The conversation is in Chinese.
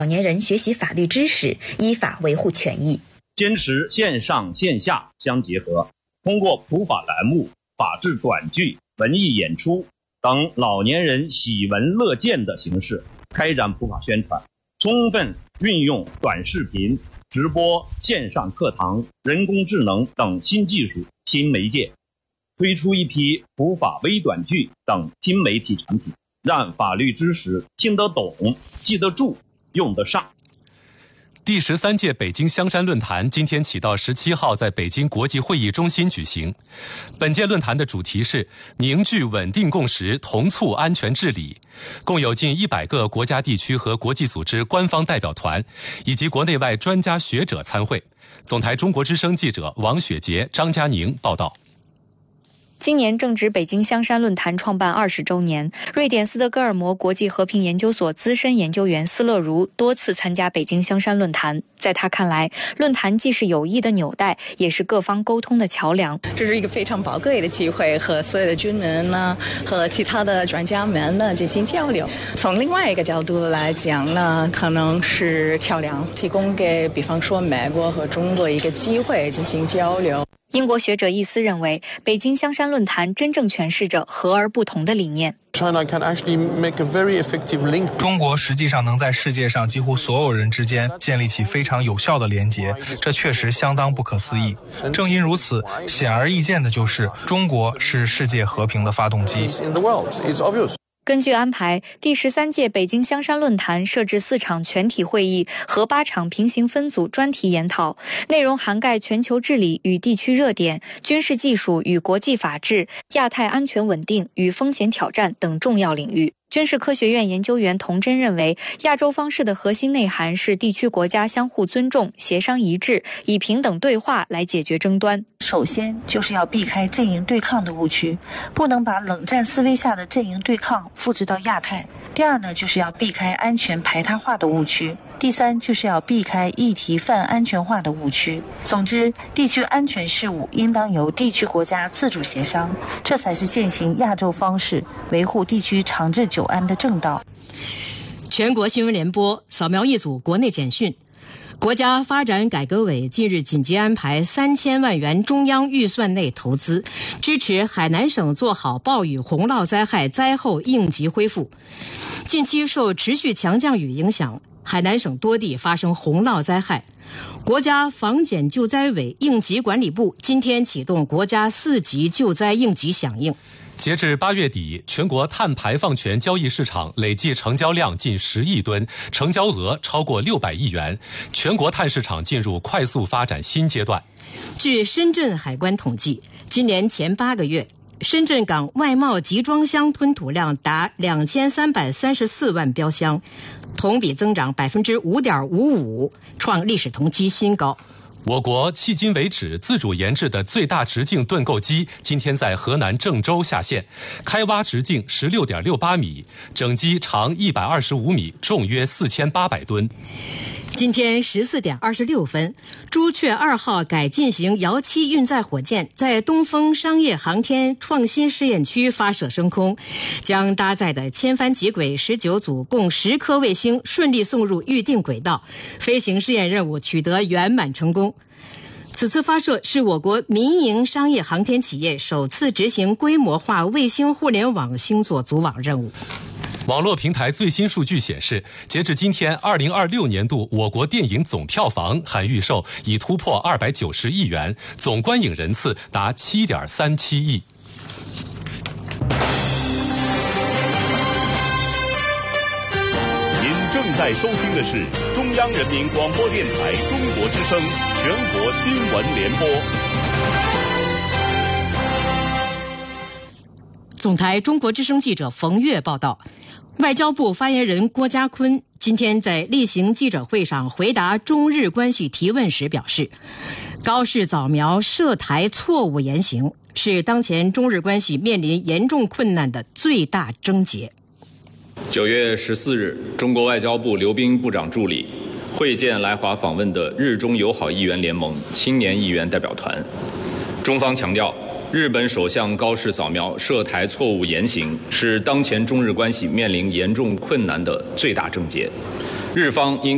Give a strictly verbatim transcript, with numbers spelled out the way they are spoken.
老年人学习法律知识，依法维护权益。 坚持线上线下相结合，通过普法栏目、法治短剧、文艺演出等老年人喜闻乐见的形式开展普法宣传，充分运用短视频、直播、线上课堂、人工智能等新技术、新媒介，推出一批普法微短剧等新媒体产品，让法律知识听得懂、记得住、用得上。 第十三届北京香山论坛今天起到十七号在北京国际会议中心举行。本届论坛的主题是凝聚稳定共识，同促安全治理。共有近一百个国家地区和国际组织官方代表团以及国内外专家学者参会。总台中国之声记者王雪杰、张佳宁报道。 今年正值北京香山论坛创办二十周年，瑞典斯德哥尔摩国际和平研究所资深研究员斯勒如多次参加北京香山论坛。在他看来，论坛既是友谊的纽带，也是各方沟通的桥梁。 这是一个非常宝贵的机会，和所有的军人呢，和其他的专家们呢进行交流。从另外一个角度来讲呢，可能是桥梁，提供给比方说美国和中国一个机会进行交流。 英国学者易思认为，北京香山论坛真正诠释着和而不同的理念。 中国实际上能在世界上几乎所有人之间建立起非常有效的连结，这确实相当不可思议。正因如此，显而易见的就是，中国是世界和平的发动机。 根据安排，第十三届北京香山论坛设置四场全体会议和八场平行分组专题研讨，内容涵盖全球治理与地区热点、军事技术与国际法治、亚太安全稳定与风险挑战等重要领域。军事科学院研究员童真认为，亚洲方式的核心内涵是地区国家相互尊重、协商一致，以平等对话来解决争端。 首先就是要避开阵营对抗的误区，不能把冷战思维下的阵营对抗复制到亚太。第二呢，就是要避开安全排他化的误区。第三，就是要避开议题泛安全化的误区。总之，地区安全事务应当由地区国家自主协商，这才是践行亚洲方式、维护地区长治久安的正道。 全国新闻联播扫描一组国内简讯。国家发展改革委近日紧急安排三千万元中央预算内投资，支持海南省做好暴雨洪涝灾害灾后应急恢复。近期受持续强降雨影响，海南省多地发生洪涝灾害。国家防检救灾委应急管理部今天启动国家四级救灾应急响应。 截至八月底，全国碳排放权交易市场累计成交量近十亿吨，成交额超过六百亿元，全国碳市场进入快速发展新阶段。 据深圳海关统计，今年前八个月，深圳港外贸集装箱吞吐量达两千三百三十四万标箱，同比增长百分之五点五五，创历史同期新高。 我国迄今为止自主研制的最大直径盾构机今天在河南郑州下线，开挖直径 十六点六八米，整机长一百二十五米，重约四千八百吨。 今天十四点二十六分，朱雀二号改进型遥七运载火箭在东风商业航天创新试验区发射升空，将搭载的千帆极轨十九组共十颗卫星顺利送入预定轨道，飞行试验任务取得圆满成功。此次发射是我国民营商业航天企业首次执行规模化卫星互联网星座组网任务。 网络平台最新数据显示，截至今天二零二六年度我国电影总票房含预售已突破二百九十亿元，总观影人次达 七点三七亿。 您正在收听的是中央人民广播电台中国之声全国新闻联播。 总台中国之声记者冯月报道，外交部发言人郭家坤今天在例行记者会上回答中日关系提问时表示，高市早苗涉台错误言行是当前中日关系面临严重困难的最大症结。 九月十四日，中国外交部刘彬部长助理会见来华访问的日中友好议员联盟青年议员代表团，中方强调，日本首相高市早苗涉台错误言行是当前中日关系面临严重困难的最大症结，日方应